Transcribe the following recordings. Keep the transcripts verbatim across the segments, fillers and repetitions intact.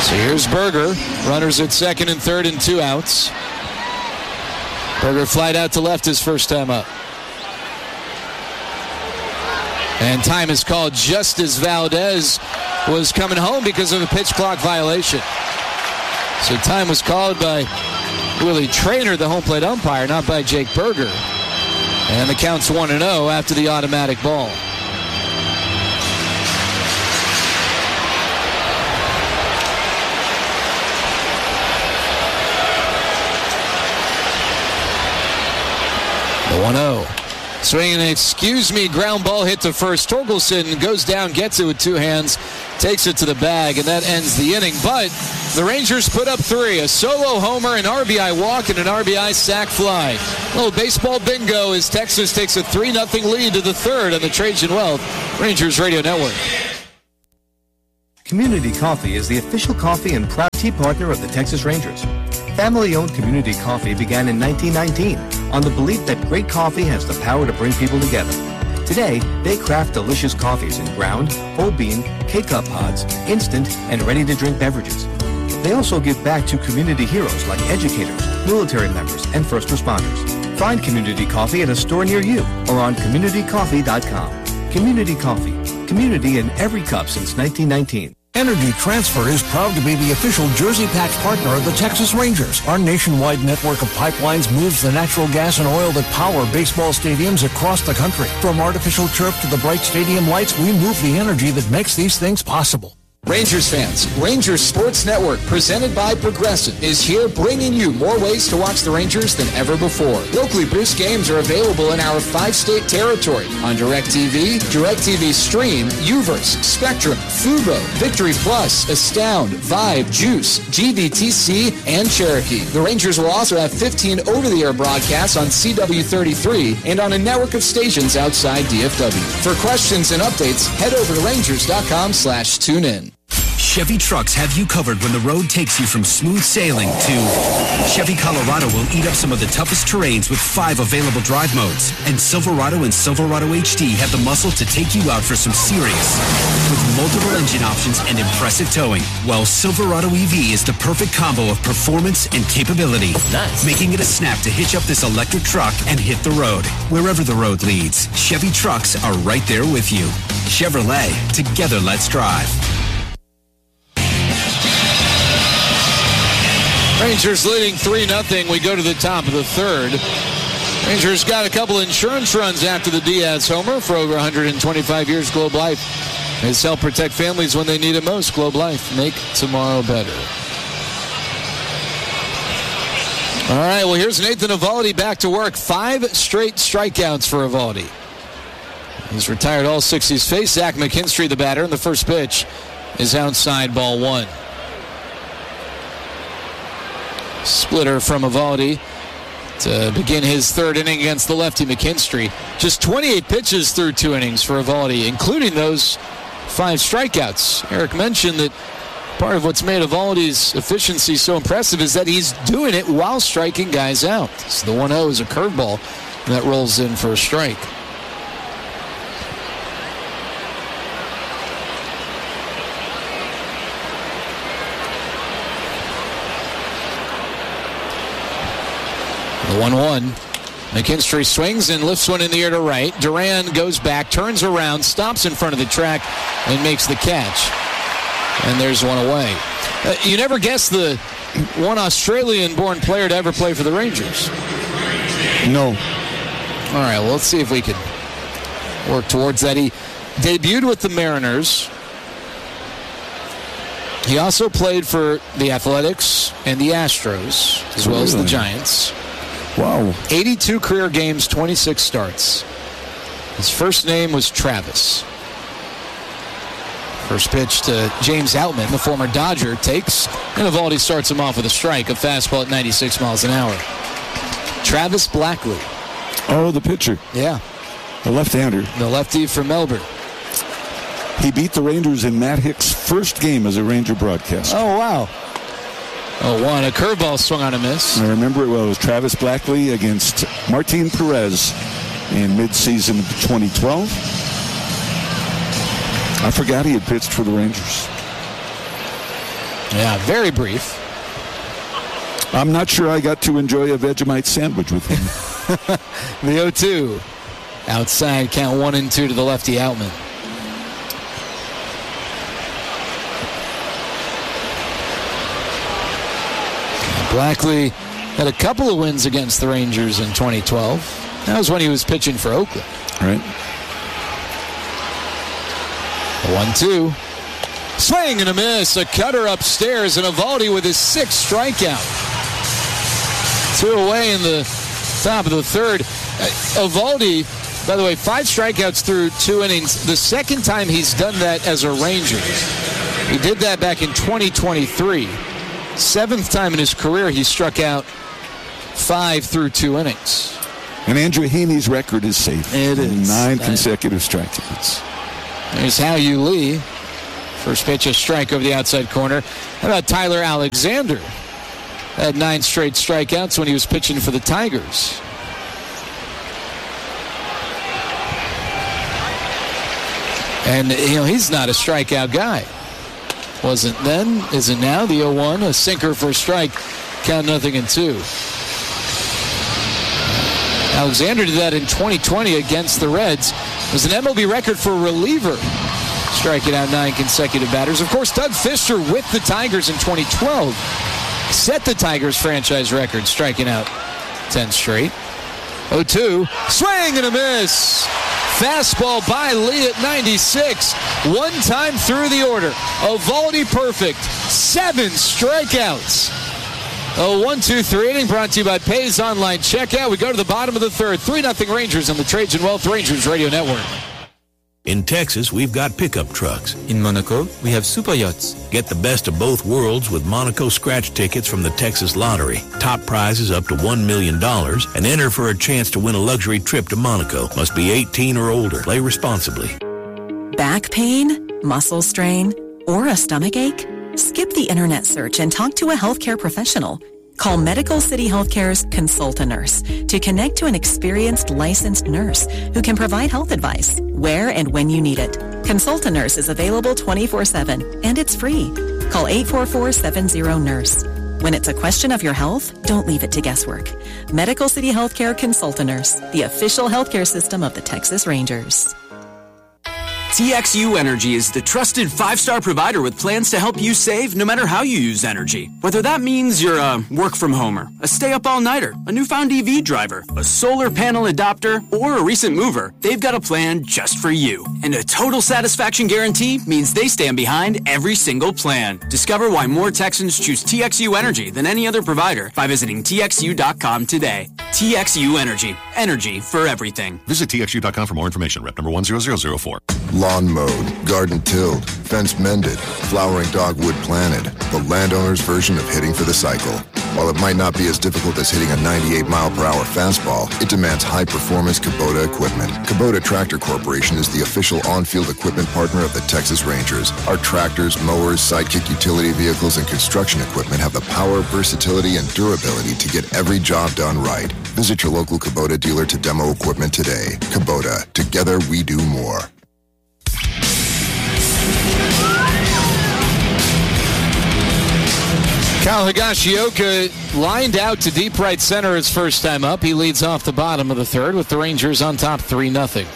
So here's Berger. Runners at second and third and two outs. Berger flied out to left his first time up. And time is called just as Valdez was coming home because of a pitch clock violation. So time was called by Willie Traynor, the home plate umpire, not by Jake Berger. And the count's one and oh after the automatic ball. The one oh. Swinging an excuse me ground ball hit to first. Torkelson goes down, gets it with two hands, takes it to the bag, and that ends the inning. But the Rangers put up three. A solo homer, an R B I walk, and an R B I sac fly. A little baseball bingo as Texas takes a three nothing lead to the third on the Trajan Wealth Rangers Radio Network. Community Coffee is the official coffee and proud tea partner of the Texas Rangers. Family-owned Community Coffee began in nineteen nineteen on the belief that great coffee has the power to bring people together. Today, they craft delicious coffees in ground, whole bean, K-Cup pods, instant, and ready-to-drink beverages. They also give back to community heroes like educators, military members, and first responders. Find Community Coffee at a store near you or on community coffee dot com. Community Coffee. Community in every cup since nineteen nineteen. Energy Transfer is proud to be the official Jersey Patch partner of the Texas Rangers. Our nationwide network of pipelines moves the natural gas and oil that power baseball stadiums across the country. From artificial turf to the bright stadium lights, we move the energy that makes these things possible. Rangers fans, Rangers Sports Network, presented by Progressive, is here bringing you more ways to watch the Rangers than ever before. Locally produced games are available in our five-state territory on DirecTV, DirecTV Stream, Uverse, Spectrum, Fubo, Victory Plus, Astound, Vibe, Juice, G V T C, and Cherokee. The Rangers will also have fifteen over-the-air broadcasts on C W thirty-three and on a network of stations outside D F W. For questions and updates, head over to Rangers.com slash tune in. Chevy Trucks have you covered when the road takes you from smooth sailing to Chevy Colorado will eat up some of the toughest terrains with five available drive modes. And Silverado and Silverado H D have the muscle to take you out for some serious with multiple engine options and impressive towing. Well, Silverado E V is the perfect combo of performance and capability. Nice. Making it a snap to hitch up this electric truck and hit the road. Wherever the road leads, Chevy Trucks are right there with you. Chevrolet, together let's drive. Rangers leading three nothing. We go to the top of the third. Rangers got a couple insurance runs after the Diaz homer. For over one hundred twenty-five years, Globe Life has helped protect families when they need it most. Globe Life, make tomorrow better. All right, well, here's Nathan Eovaldi back to work. Five straight strikeouts for Eovaldi. He's retired all six he's faced. Zach McKinstry, the batter, and the first pitch is outside, ball one. Splitter from Eovaldi to begin his third inning against the lefty McKinstry. Just twenty-eight pitches through two innings for Eovaldi, including those five strikeouts. Eric mentioned that part of what's made Eovaldi's efficiency so impressive is that he's doing it while striking guys out. So the one oh is a curveball that rolls in for a strike. The one one. McKinstry swings and lifts one in the air to right. Duran goes back, turns around, stops in front of the track, and makes the catch. And there's one away. Uh, you never guess the one Australian-born player to ever play for the Rangers. No. All right, well, let's see if we can work towards that. He debuted with the Mariners. He also played for the Athletics and the Astros, as well as the Giants. Wow. eighty-two career games, twenty-six starts. His first name was Travis. First pitch to James Outman, the former Dodger, takes, and Eovaldi starts him off with a strike, a fastball at ninety-six miles an hour. Travis Blackley. Oh, the pitcher. Yeah. The left-hander. The lefty from Melbourne. He beat the Rangers in Matt Hicks' first game as a Ranger broadcaster. Oh, wow. Oh, one. A curveball swung on a miss. I remember it well. It was Travis Blackley against Martin Perez in mid-season of twenty twelve. I forgot he had pitched for the Rangers. Yeah, very brief. I'm not sure I got to enjoy a Vegemite sandwich with him. The oh two. Outside, count one and two to the lefty Outman. Blackley had a couple of wins against the Rangers in twenty twelve. That was when he was pitching for Oakland. Right. one two. Swing and a miss. A cutter upstairs, and Eovaldi with his sixth strikeout. Two away in the top of the third. Uh, Eovaldi, by the way, five strikeouts through two innings. The second time he's done that as a Ranger. He did that back in twenty twenty-three. Seventh time in his career he struck out five through two innings. And Andrew Heaney's record is safe. It is. Nine consecutive strikeouts. There's Hao-Yu Lee. First pitch, a strike over the outside corner. How about Tyler Alexander? Had nine straight strikeouts when he was pitching for the Tigers. And, you know, he's not a strikeout guy. Wasn't then, isn't now. The oh one, a sinker for a strike. Count nothing and two. Alexander did that in twenty twenty against the Reds. It was an M L B record for a reliever, striking out nine consecutive batters. Of course, Doug Fister with the Tigers in twenty twelve set the Tigers franchise record, striking out ten straight. oh two, swing and a miss. Fastball by Lee at ninety-six. One time through the order. Eovaldi perfect. Seven strikeouts. A one two three inning brought to you by Pays Online Checkout. We go to the bottom of the third. three nothing Rangers on the Trades and Wealth Rangers Radio Network. In Texas, we've got pickup trucks. In Monaco, we have super yachts. Get the best of both worlds with Monaco scratch tickets from the Texas Lottery. Top prizes up to one million dollars and enter for a chance to win a luxury trip to Monaco. Must be eighteen or older. Play responsibly. Back pain, muscle strain, or a stomach ache? Skip the internet search and talk to a healthcare professional. Call Medical City Healthcare's Consult-A-Nurse to connect to an experienced licensed nurse who can provide health advice where and when you need it. Consult-A-Nurse is available twenty-four seven and it's free. Call eight four four, seven zero, nurse. When it's a question of your health, don't leave it to guesswork. Medical City Healthcare Consult-A-Nurse, the official healthcare system of the Texas Rangers. T X U Energy is the trusted five-star provider with plans to help you save no matter how you use energy. Whether that means you're a work-from-homer, a stay-up-all-nighter, a newfound E V driver, a solar panel adopter, or a recent mover, they've got a plan just for you. And a total satisfaction guarantee means they stand behind every single plan. Discover why more Texans choose T X U Energy than any other provider by visiting T X U dot com today. T X U Energy. Energy for everything. Visit T X U dot com for more information. Rep number one zero zero zero four. Lawn mowed, garden tilled, fence mended, flowering dogwood planted. The landowner's version of hitting for the cycle. While it might not be as difficult as hitting a ninety-eight mile per hour fastball, it demands high-performance Kubota equipment. Kubota Tractor Corporation is the official on-field equipment partner of the Texas Rangers. Our tractors, mowers, sidekick utility vehicles, and construction equipment have the power, versatility, and durability to get every job done right. Visit your local Kubota dealer to demo equipment today. Kubota, together we do more. Kyle Higashioka lined out to deep right center his first time up. He leads off the bottom of the third with the Rangers on top three nothing.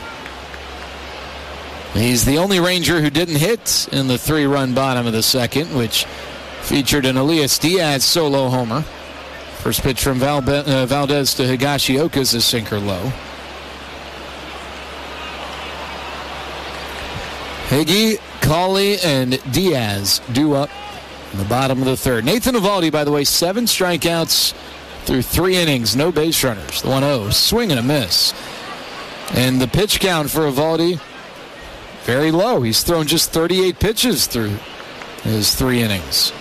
He's the only Ranger who didn't hit in the three-run bottom of the second, which featured an Elias Diaz solo homer. First pitch from Valbe- uh, Valdez to Higashioka is a sinker low. Higgy, Cauley, and Diaz due up in the bottom of the third. Nathan Eovaldi, by the way, seven strikeouts through three innings, no base runners. The one oh, swing and a miss. And the pitch count for Eovaldi, very low. He's thrown just thirty-eight pitches through his three innings.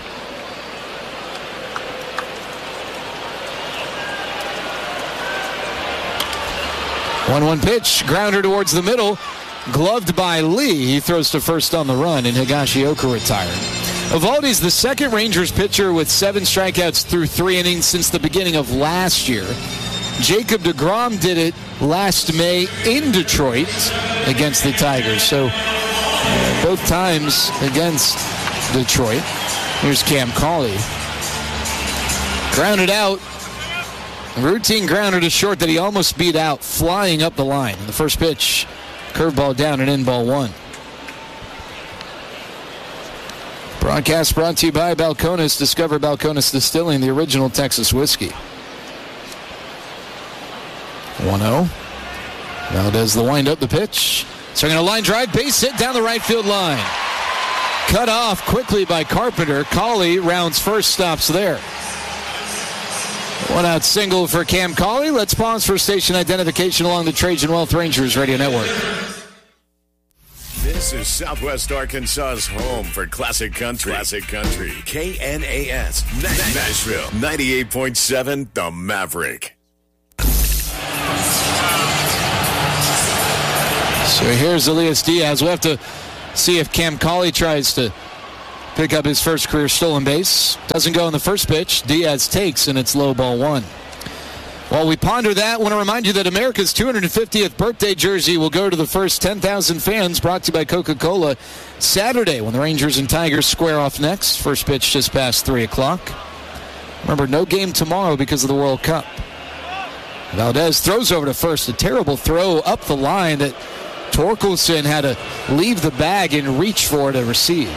one one pitch, grounder towards the middle, gloved by Lee. He throws to first on the run, and Higashioka retired. Eovaldi's the second Rangers pitcher with seven strikeouts through three innings since the beginning of last year. Jacob deGrom did it last May in Detroit against the Tigers. So uh, both times against Detroit. Here's Cam Cauley. Grounded out. Routine grounder to short that he almost beat out, flying up the line. In the first pitch, curveball down and in, ball one. Broadcast brought to you by Balcones. Discover Balcones Distilling, the original Texas whiskey. one oh. Valdez the wind up the pitch. Swinging a line drive, base hit down the right field line. Cut off quickly by Carpenter. Cauley rounds first, stops there. One out single for Cam Cauley. Let's pause for station identification along the Trajan Wealth Rangers Radio Network. This is Southwest Arkansas's home for classic country. Classic country. K N A S. Nashville. ninety-eight point seven The Maverick. So here's Elias Diaz. We'll have to see if Cam Cauley tries to pick up his first career stolen base. Doesn't go in the first pitch. Diaz takes, and it's low, ball one. While we ponder that, I want to remind you that America's two hundred fiftieth birthday jersey will go to the first ten thousand fans, brought to you by Coca-Cola, Saturday when the Rangers and Tigers square off next. First pitch just past three o'clock. Remember, no game tomorrow because of the World Cup. Valdez throws over to first. A terrible throw up the line that Torkelson had to leave the bag and reach for to receive.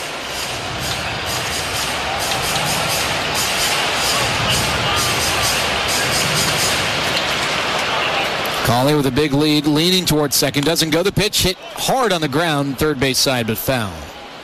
Cauley with a big lead, leaning towards second. Doesn't go. The pitch hit hard on the ground, third base side, but foul.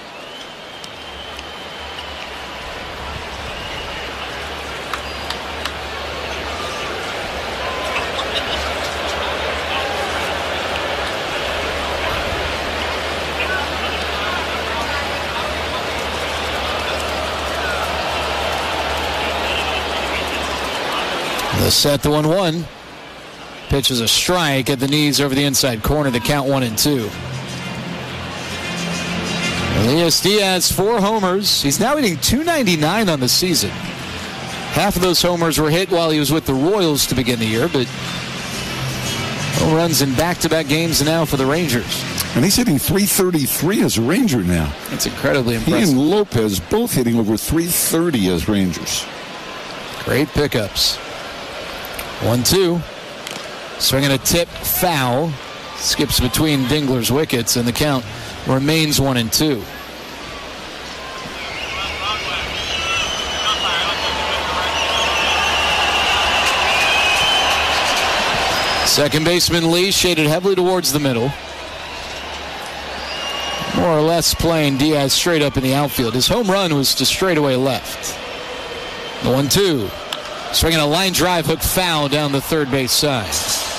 The set, the one one. Pitch is a strike at the knees over the inside corner. The count one and two. Elias Diaz, four homers. He's now hitting two ninety-nine on the season. Half of those homers were hit while he was with the Royals to begin the year, but home runs in back-to-back games now for the Rangers. And he's hitting three thirty-three as a Ranger now. That's incredibly impressive. He and Lopez both hitting over three thirty as Rangers. Great pickups. one two. Swinging a tip, foul. Skips between Dingler's wickets, and the count remains one and two. Second baseman Lee shaded heavily towards the middle. More or less playing Diaz straight up in the outfield. His home run was to straightaway left. The one two. Swinging a line drive, hook foul down the third base side.